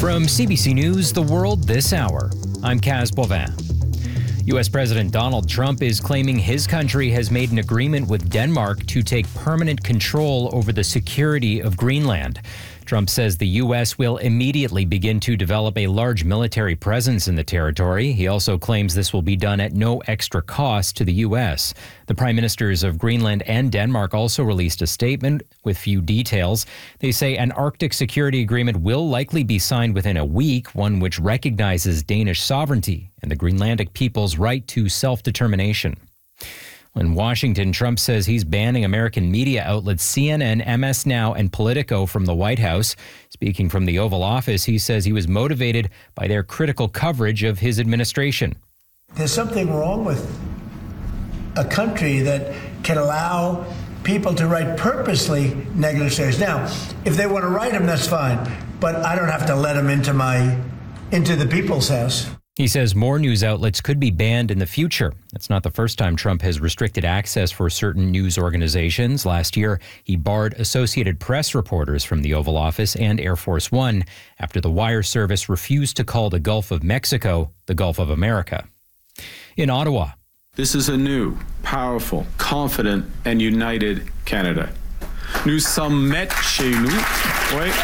From CBC News, The World This Hour, I'm Kaz Boivin. U.S. President Donald Trump is claiming his country has made an agreement with Denmark to take permanent control over the security of Greenland. Trump says the U.S. will immediately begin to develop a large military presence in the territory. He also claims this will be done at no extra cost to the U.S. The prime ministers of Greenland and Denmark also released a statement with few details. They say an Arctic security agreement will likely be signed within a week, one which recognizes Danish sovereignty and the Greenlandic people's right to self-determination. In Washington, Trump says he's banning American media outlets CNN, MS Now, and Politico from the White House. Speaking from the Oval Office, he says he was motivated by their critical coverage of his administration. There's something wrong with a country that can allow people to write purposely negative stories. Now, if they want to write them, that's fine, but I don't have to let them into the people's house. He says more news outlets could be banned in the future. It's not the first time Trump has restricted access for certain news organizations. Last year, he barred Associated Press reporters from the Oval Office and Air Force One after the wire service refused to call the Gulf of Mexico the Gulf of America. In Ottawa, this is a new, powerful, confident, and united Canada. Nous sommes maîtres chez nous. Oui.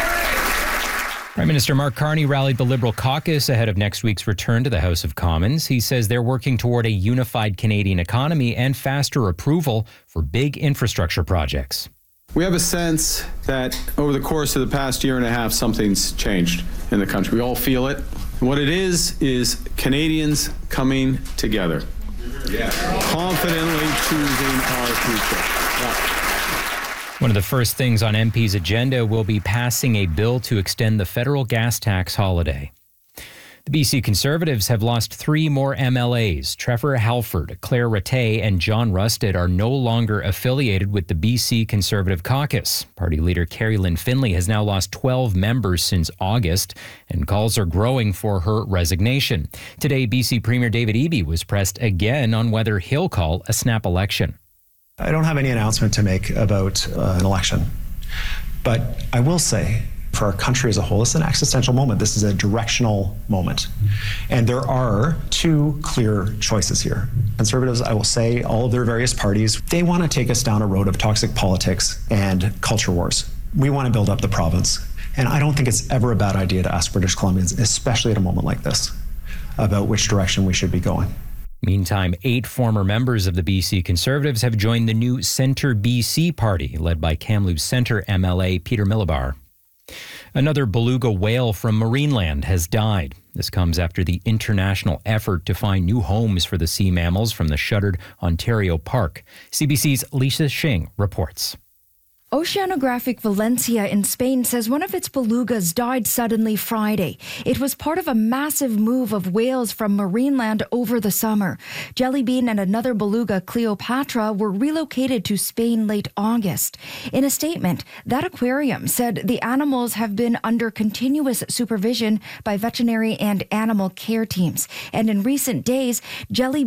Prime Minister Mark Carney rallied the Liberal caucus ahead of next week's return to the House of Commons. He says they're working toward a unified Canadian economy and faster approval for big infrastructure projects. We have a sense that over the course of the past year and a half, something's changed in the country. We all feel it. What it is Canadians coming together, confidently choosing our future. Yeah. One of the first things on MP's agenda will be passing a bill to extend the federal gas tax holiday. The BC Conservatives have lost 3 more MLAs. Trevor Halford, Claire Rattay, and John Rusted are no longer affiliated with the BC Conservative Caucus. Party leader Carrie Lynn Finlay has now lost 12 members since August, and calls are growing for her resignation. Today, BC Premier David Eby was pressed again on whether he'll call a snap election. I don't have any announcement to make about an election, but I will say for our country as a whole, it's an existential moment. This is a directional moment. And there are 2 clear choices here. Conservatives, I will say, all of their various parties, they want to take us down a road of toxic politics and culture wars. We want to build up the province. And I don't think it's ever a bad idea to ask British Columbians, especially at a moment like this, about which direction we should be going. Meantime, 8 former members of the BC Conservatives have joined the new Centre BC party, led by Kamloops Centre MLA Peter Millibar. Another beluga whale from Marineland has died. This comes after the international effort to find new homes for the sea mammals from the shuttered Ontario Park. CBC's Lisa Shing reports. Oceanographic Valencia in Spain says one of its belugas died suddenly Friday. It was part of a massive move of whales from Marineland over the summer. Jellybean and another beluga, Cleopatra, were relocated to Spain late August. In a statement, that aquarium said the animals have been under continuous supervision by veterinary and animal care teams. And in recent days, Jellybean